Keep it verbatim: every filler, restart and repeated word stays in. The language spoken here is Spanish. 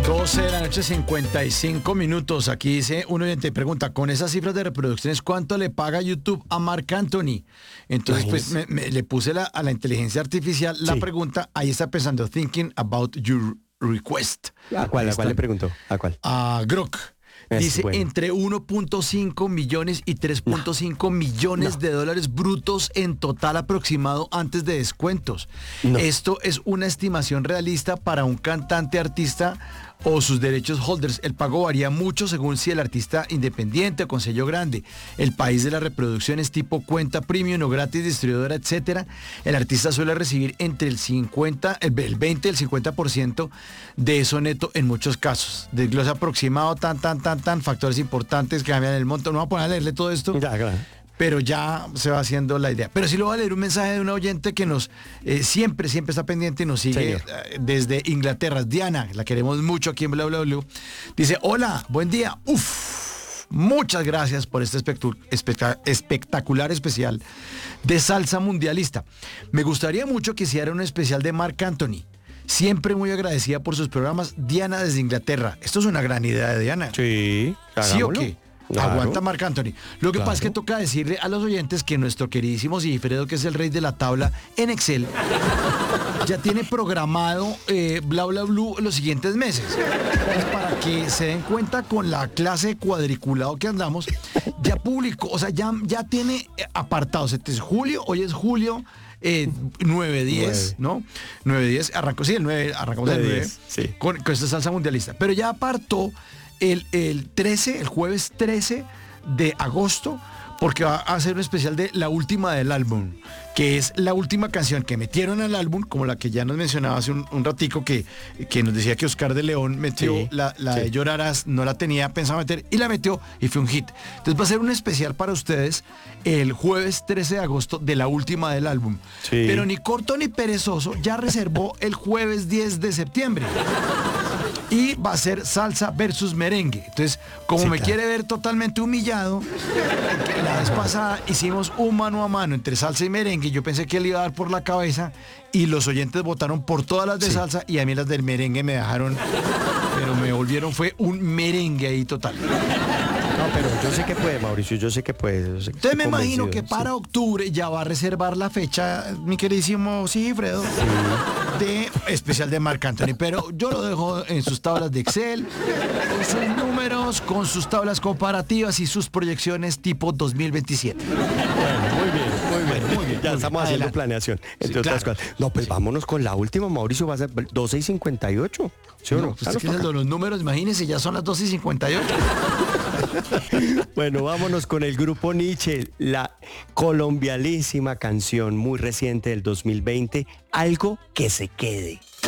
doce de la noche, cincuenta y cinco minutos. Aquí dice un oyente, pregunta, con esas cifras de reproducciones, ¿cuánto le paga YouTube a Marc Anthony? Entonces, pues me, me- le puse la- a la inteligencia artificial la Sí. pregunta, ahí está pensando, thinking about your request. ¿A cuál, Ahí a cuál está. le preguntó? ¿A cuál? A Grok. Es Dice bueno. entre uno punto cinco millones y tres punto cinco millones No. de dólares brutos en total aproximado antes de descuentos. No. Esto es una estimación realista para un cantante, artista o sus derechos holders. El pago varía mucho según si el artista independiente o con sello grande, el país de las reproducciones tipo cuenta premium o gratis, distribuidora, etcétera. El artista suele recibir entre el cincuenta, el el veinte y el cincuenta por ciento de eso neto en muchos casos. Desglose aproximado, tan, tan, tan, tan, factores importantes que cambian el monto. No voy a poner a leerle todo esto, Ya, claro. pero ya se va haciendo la idea. Pero sí lo voy a leer un mensaje de un oyente que nos eh, siempre, siempre está pendiente y nos sigue Señor. eh, desde Inglaterra. Diana, la queremos mucho aquí en Bla Bla Blue. Dice, hola, buen día. Uf, muchas gracias por este espectu- especta- espectacular especial de salsa mundialista. Me gustaría mucho que hiciera un especial de Marc Anthony. Siempre muy agradecida por sus programas. Diana desde Inglaterra. Esto es una gran idea de Diana. Sí, ¿Sí o hagámoslo. qué? Claro. Aguanta Marc Anthony. Lo que Claro. pasa es que toca decirle a los oyentes que nuestro queridísimo Sigifredo, que es el rey de la tabla en Excel, ya tiene programado eh, Bla Bla Blue los siguientes meses. Entonces, para que se den cuenta con la clase de cuadriculado que andamos, ya publicó, o sea, ya, ya tiene eh, apartados. Este es julio, hoy es julio. Eh, nueve diez, ¿no? nueve diez, arrancó, sí, el nueve, arrancamos el nueve nueve, diez, sí. con, con esta salsa mundialista. Pero ya apartó el, el trece, el jueves trece de agosto, porque va a hacer un especial de la última del álbum, que es la última canción que metieron al álbum, como la que ya nos mencionaba hace un, un ratico, que, que nos decía que Oscar de León metió Sí, la, la sí. de Llorarás, no la tenía pensado meter, y la metió, y fue un hit. Entonces va a ser un especial para ustedes el jueves trece de agosto de la última del álbum. Sí. Pero ni corto ni perezoso ya reservó el jueves diez de septiembre. Y va a ser salsa versus merengue. Entonces, como Sí, me claro. quiere ver totalmente humillado, que la vez pasada hicimos un mano a mano entre salsa y merengue. Yo pensé que le iba a dar por la cabeza y los oyentes votaron por todas las de Sí. salsa y a mí las del merengue me dejaron, pero me volvieron, fue un merengue ahí total. No, pero yo sé que puede, Mauricio, yo sé que puede. yo sé que Entonces estoy me imagino convencido, que para octubre ya va a reservar la fecha, mi queridísimo Sigifredo, de especial de Marc Anthony. Pero yo lo dejo en sus tablas de Excel, con sus números, con sus tablas comparativas y sus proyecciones tipo dos mil veintisiete. Sí. Muy bien, muy bien. muy bien, Ya muy estamos bien. haciendo Adelante. planeación, entre Sí, otras claro. cosas. No, pues vámonos con la última, Mauricio, va a ser doce y cincuenta y ocho. ¿Sí o no? No, pues Ya es nos que toca. los números, imagínense, ya son las dos y cincuenta y ocho. Bueno, vámonos con el grupo Nietzsche, la colombialísima canción muy reciente del dos mil veinte, Algo que se quede.